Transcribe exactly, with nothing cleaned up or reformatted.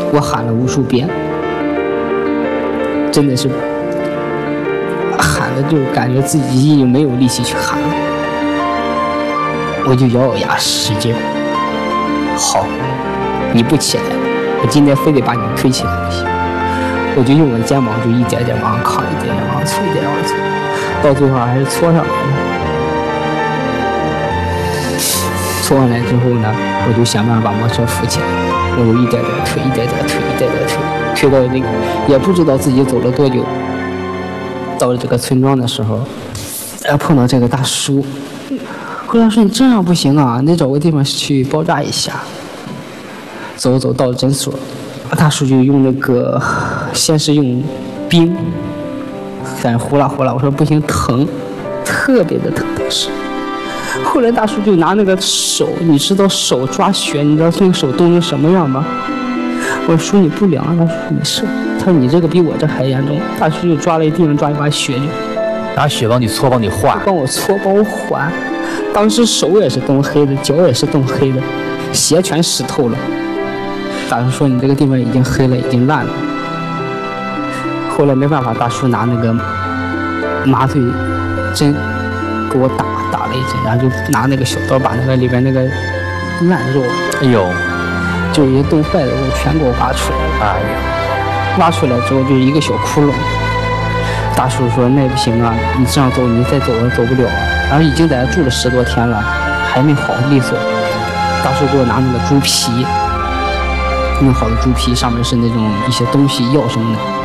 我喊了无数遍，真的是喊的就感觉自己已经没有力气去喊了，我就咬咬牙使劲，好，你不起来，我今天非得把你推起来不行。我就用我的肩膀就一点点往上扛，一点点往上搓，一点点往上搓，到最后还是搓上来了。搓完来之后呢，我就想办法把摩托车扶起来，我就一点点推，一点点推，一点点推，推到那个也不知道自己走了多久，到了这个村庄的时候，然后碰到这个大叔，后来说你这样不行啊，你找个地方去包扎一下。走走到了诊所，大叔就用那个，先是用冰，反正呼啦呼啦，我说不行，疼，特别的疼，当时。后来大叔就拿那个手，你知道手抓血，你知道那个手冻成什么样吗？我说你不凉，他说没事，他说你这个比我这还严重。大叔就抓了一地方抓一把血，就拿血帮你搓，帮你化， 帮我搓，帮我缓。当时手也是冻黑的，脚也是冻黑的，鞋全湿透了。大叔说你这个地方已经黑了，已经烂了。后来没办法，大叔拿那个麻醉针给我打打了一针，然后就拿那个小刀把那个里边那个烂肉， 哎呦， 就已经冻坏的肉全给我挖出来了。 哎呀， 挖出来之后就是一个小窟窿。大叔说那不行啊，你这样走你再走我走不了。然后已经在这住了十多天了，还没好利索。大叔给我拿那个猪皮。弄好的猪皮上面是那种一些东西药什么的，